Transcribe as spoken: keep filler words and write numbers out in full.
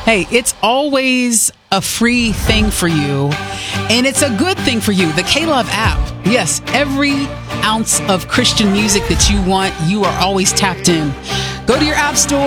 Hey, it's always a free thing for you, and it's a good thing for you. The K-Love app. Yes, every ounce of Christian music that you want, you are always tapped in. Go to your app store.